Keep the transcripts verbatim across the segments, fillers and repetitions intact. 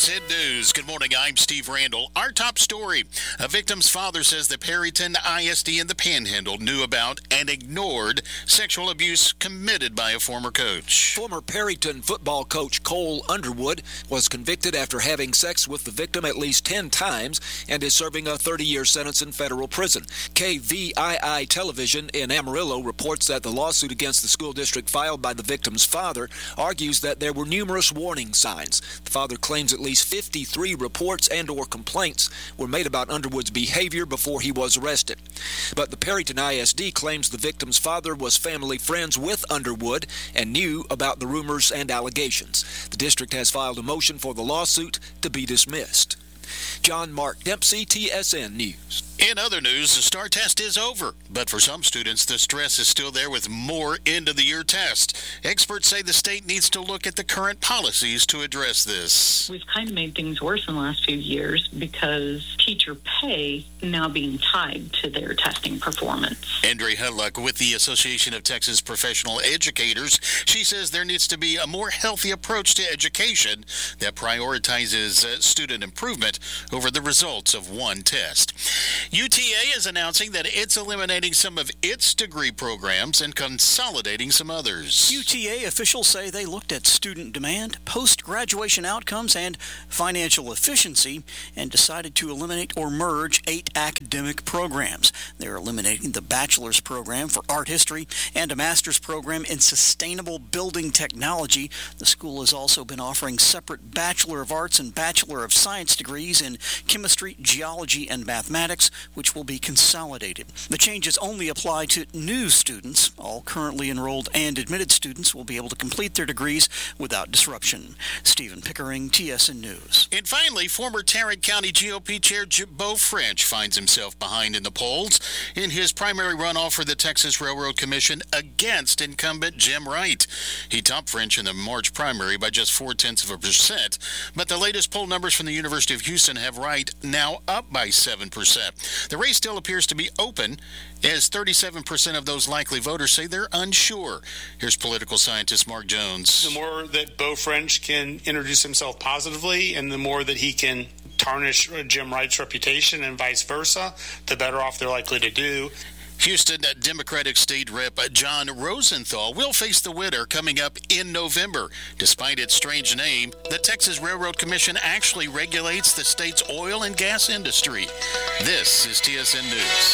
S N News. Good morning. I'm Steve Randall. Our top story. A victim's father says the Perryton I S D in the Panhandle knew about and ignored sexual abuse committed by a former coach. Former Perryton football coach Cole Underwood was convicted after having sex with the victim at least ten times and is serving a thirty-year sentence in federal prison. K V I I Television in Amarillo reports that the lawsuit against the school district filed by the victim's father argues that there were numerous warning signs. The father claims at least fifty-three reports and or complaints were made about Underwood's behavior before he was arrested. But the Perryton I S D claims the victim's father was family friends with Underwood and knew about the rumors and allegations. The district has filed a motion for the lawsuit to be dismissed. John Mark Dempsey, T S N News. In other news, the STAR test is over, but for some students, the stress is still there with more end-of-the-year tests. Experts say the state needs to look at the current policies to address this. We've kind of made things worse in the last few years because teacher pay now being tied to their testing performance. Andre Hudluck with the Association of Texas Professional Educators. She says there needs to be a more healthy approach to education that prioritizes uh, student improvement over the results of one test. U T A is announcing that it's eliminating some of its degree programs and consolidating some others. U T A officials say they looked at student demand, post-graduation outcomes, and financial efficiency and decided to eliminate or merge eight academic programs. They're eliminating the bachelor's program for art history and a master's program in sustainable building technology. The school has also been offering separate Bachelor of Arts and Bachelor of Science degrees in chemistry, geology, and mathematics, which will be consolidated. The changes only apply to new students. All currently enrolled and admitted students will be able to complete their degrees without disruption. Stephen Pickering, T S N News. And finally, former Tarrant County G O P Chair Beau French finds himself behind in the polls in his primary runoff for the Texas Railroad Commission against incumbent Jim Wright. He topped French in the March primary by just four-tenths of a percent, but the latest poll numbers from the University of Houston have Wright now up by seven percent. The race still appears to be open, as thirty-seven percent of those likely voters say they're unsure. Here's political scientist Mark Jones. The more that Beau French can introduce himself positively and the more that he can tarnish Jim Wright's reputation and vice versa, the better off they're likely to do. Houston Democratic State Rep John Rosenthal will face the winner coming up in November. Despite its strange name, the Texas Railroad Commission actually regulates the state's oil and gas industry. This is T S N News.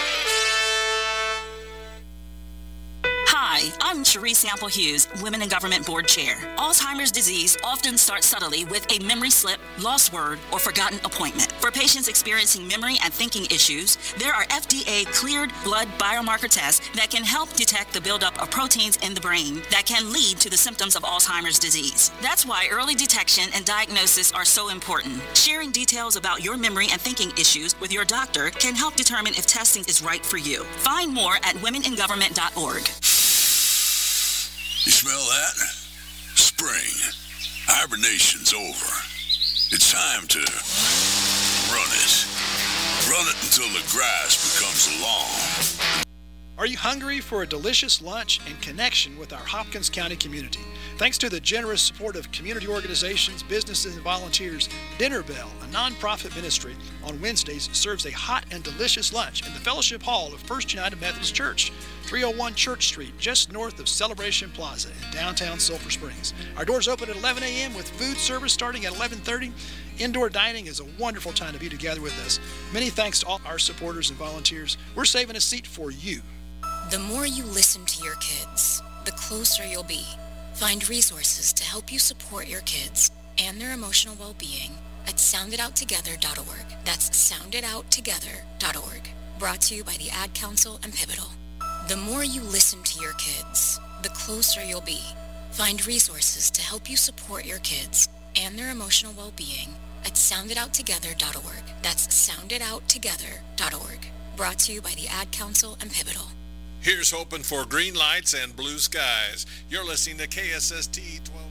Hi, I'm Cherie Sample Hughes, Women in Government Board Chair. Alzheimer's disease often starts subtly with a memory slip, lost word, or forgotten appointment. For patients experiencing memory and thinking issues, there are F D A-cleared blood biomarker tests that can help detect the buildup of proteins in the brain that can lead to the symptoms of Alzheimer's disease. That's why early detection and diagnosis are so important. Sharing details about your memory and thinking issues with your doctor can help determine if testing is right for you. Find more at women in government dot org. You smell that? Spring. Hibernation's over. It's time to run it. Run it until the grass becomes long. Are you hungry for a delicious lunch and connection with our Hopkins County community? Thanks to the generous support of community organizations, businesses, and volunteers, Dinner Bell, a nonprofit ministry, on Wednesdays serves a hot and delicious lunch in the Fellowship Hall of First United Methodist Church, three oh one Church Street, just north of Celebration Plaza in downtown Sulphur Springs. Our doors open at eleven a.m. with food service starting at eleven thirty. Indoor dining is a wonderful time to be together with us. Many thanks to all our supporters and volunteers. We're saving a seat for you. The more you listen to your kids, the closer you'll be. Find resources to help you support your kids and their emotional well-being at sound it out together dot org. That's sound it out together dot org. Brought to you by the Ad Council and Pivotal. The more you listen to your kids, the closer you'll be. Find resources to help you support your kids and their emotional well-being at sound it out together dot org. That's sound it out together dot org. Brought to you by the Ad Council and Pivotal. Here's hoping for green lights and blue skies. You're listening to K S S T twelve.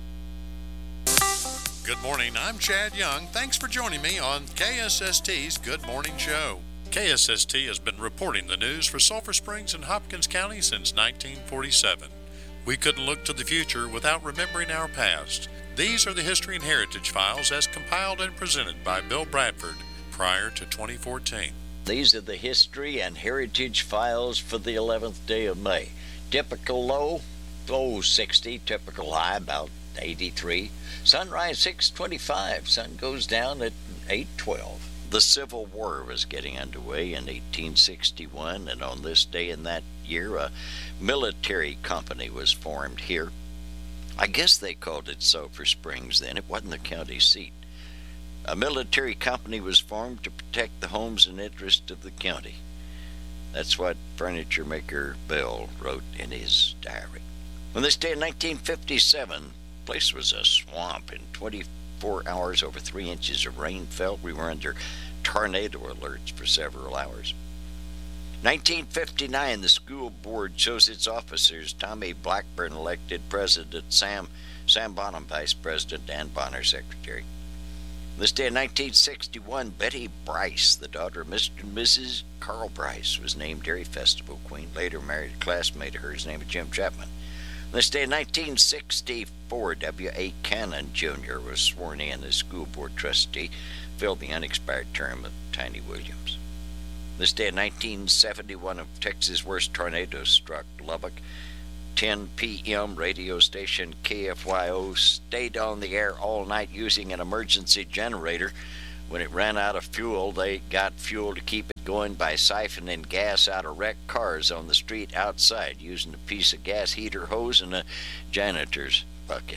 Good morning, I'm Chad Young. Thanks for joining me on K S S T's Good Morning Show. K S S T has been reporting the news for Sulphur Springs and Hopkins County since nineteen forty-seven. We couldn't look to the future without remembering our past. These are the History and Heritage Files as compiled and presented by Bill Bradford prior to twenty fourteen. These are the History and Heritage Files for the eleventh day of May. Typical low, low sixty. Typical high, about eighty-three. Sunrise six twenty-five. Sun goes down at eight twelve. The Civil War was getting underway in eighteen sixty-one, and on this day in that year, a military company was formed here. I guess they called it Sulphur Springs then. It wasn't the county seat. A military company was formed to protect the homes and interests of the county. That's what furniture maker Bell wrote in his diary. On this day in nineteen fifty-seven, the place was a swamp. In twenty-four hours, over three inches of rain fell. We were under tornado alerts for several hours. nineteen fifty-nine, the school board chose its officers. Tommy Blackburn elected president, Sam Sam Bonham vice president, Dan Bonner secretary. This day in nineteen sixty-one, Betty Bryce, the daughter of Mister and Missus Carl Bryce, was named Dairy Festival Queen. Later married a classmate of hers named Jim Chapman. This day in nineteen sixty-four, W A Cannon Junior was sworn in as school board trustee, filled the unexpired term of Tiny Williams. This day in nineteen seventy, one of Texas' worst tornadoes struck Lubbock. ten p.m. radio station K F Y O stayed on the air all night using an emergency generator. When it ran out of fuel, they got fuel to keep it going by siphoning gas out of wrecked cars on the street outside using a piece of gas heater hose and a janitor's bucket.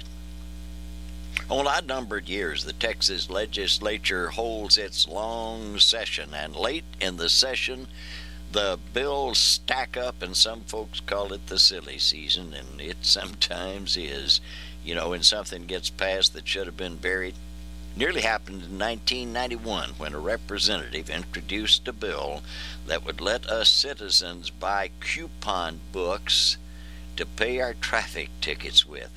On odd-numbered years, the Texas legislature holds its long session, and late in the session, the bills stack up, and some folks call it the silly season, and it sometimes is. You know, when something gets passed that should have been buried. Nearly happened in nineteen ninety-one when a representative introduced a bill that would let us citizens buy coupon books to pay our traffic tickets with.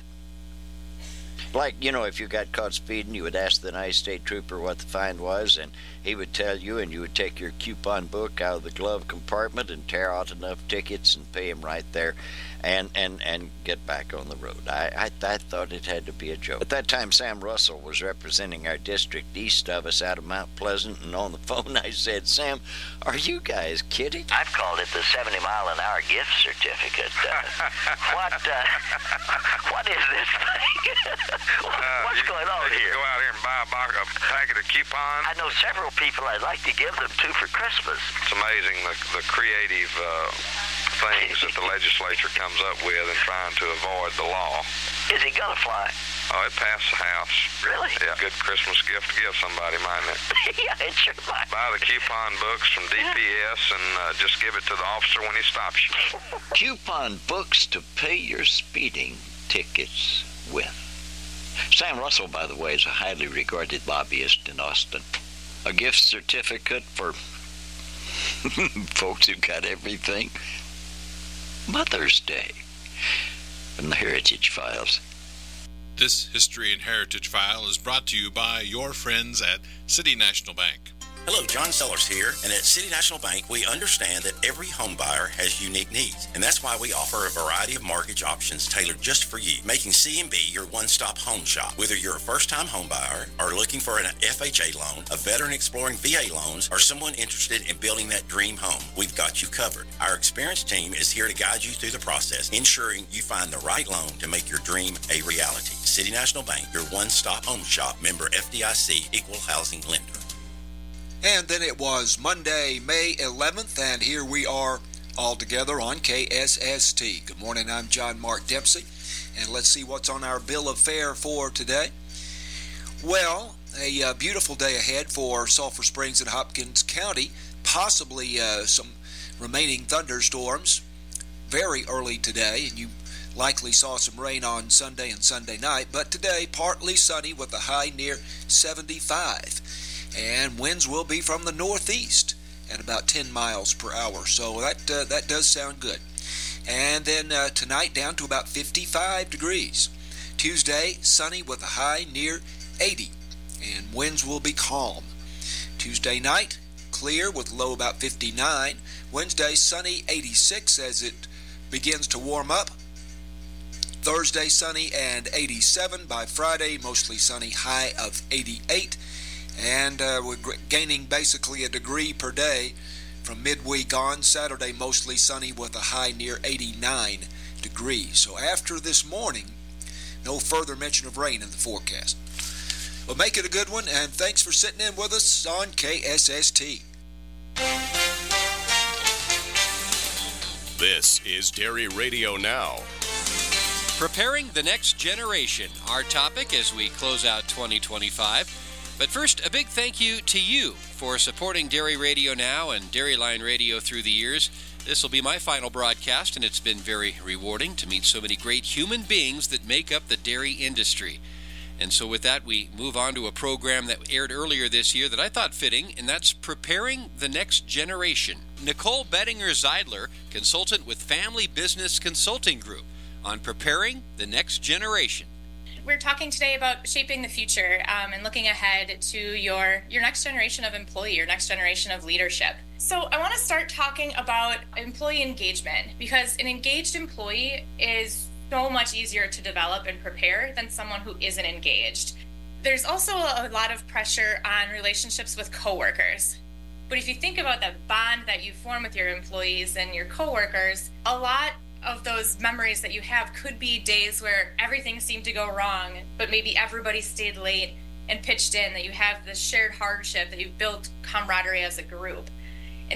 Like, you know, if you got caught speeding, you would ask the nice state trooper what the fine was, and he would tell you, and you would take your coupon book out of the glove compartment and tear out enough tickets and pay him right there and, and, and get back on the road. I, I, I thought it had to be a joke. At that time, Sam Russell was representing our district east of us out of Mount Pleasant, and on the phone I said, Sam, are you guys kidding? I've called it the seventy mile an hour gift certificate. Uh, what, uh, what is this thing? Uh, What's you, going on you here? Go out here and buy a, box, a packet of coupons. I know several people I'd like to give them to for Christmas. It's amazing the, the creative uh, things that the legislature comes up with in trying to avoid the law. Is it gonna fly? Oh, it passed the House. Really? Yeah, good Christmas gift to give somebody, mightn't it? Yeah, it sure might. Buy the coupon books from D P S and uh, just give it to the officer when he stops you. Coupon books to pay your speeding tickets with. Sam Russell, by the way, is a highly regarded lobbyist in Austin. A gift certificate for folks who've got everything. Mother's Day. From the Heritage Files. This History and Heritage File is brought to you by your friends at City National Bank. Hello, John Sellers here, and at City National Bank, we understand that every home buyer has unique needs, and that's why we offer a variety of mortgage options tailored just for you, making C N B your one-stop home shop. Whether you're a first-time home buyer or looking for an F H A loan, a veteran exploring V A loans, or someone interested in building that dream home, we've got you covered. Our experienced team is here to guide you through the process, ensuring you find the right loan to make your dream a reality. City National Bank, your one-stop home shop, member F D I C, equal housing lender. And then it was Monday, May eleventh, and here we are all together on K S S T. Good morning, I'm John Mark Dempsey, and let's see what's on our bill of fare for today. Well, a uh, beautiful day ahead for Sulphur Springs and Hopkins County, possibly uh, some remaining thunderstorms very early today, and you likely saw some rain on Sunday and Sunday night, but today partly sunny with a high near seventy-five. And winds will be from the northeast at about ten miles per hour. So that uh, that does sound good. And then uh, tonight down to about fifty-five degrees. Tuesday, sunny with a high near eighty. And winds will be calm. Tuesday night, clear with low about fifty-nine. Wednesday, sunny eighty-six as it begins to warm up. Thursday, sunny and eighty-seven. By Friday, mostly sunny, high of eighty-eight. And uh, we're gaining basically a degree per day from midweek on. Saturday, mostly sunny with a high near eighty-nine degrees. So after this morning, no further mention of rain in the forecast. Well, make it a good one, and thanks for sitting in with us on K S S T. This is Dairy Radio Now. Preparing the next generation, our topic as we close out twenty twenty-five. But first, a big thank you to you for supporting Dairy Radio Now and Dairy Line Radio through the years. This will be my final broadcast, and it's been very rewarding to meet so many great human beings that make up the dairy industry. And so with that, we move on to a program that aired earlier this year that I thought fitting, and that's Preparing the Next Generation. Nicole Bettinger-Zeidler, consultant with Family Business Consulting Group, on Preparing the Next Generation. We're talking today about shaping the future um, and looking ahead to your, your next generation of employee, your next generation of leadership. So I want to start talking about employee engagement, because an engaged employee is so much easier to develop and prepare than someone who isn't engaged. There's also a lot of pressure on relationships with coworkers. But if you think about that bond that you form with your employees and your coworkers, a lot of those memories that you have could be days where everything seemed to go wrong, but maybe everybody stayed late and pitched in, that you have this shared hardship, that you've built camaraderie as a group.